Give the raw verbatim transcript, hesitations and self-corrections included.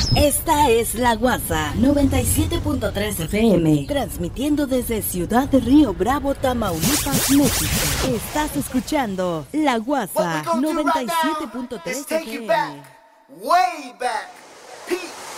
Esta es La Guasa noventa y siete punto tres F M, transmitiendo desde Ciudad de Río Bravo, Tamaulipas, México. Estás escuchando La Guasa noventa y siete punto tres F M. Way back. Peace.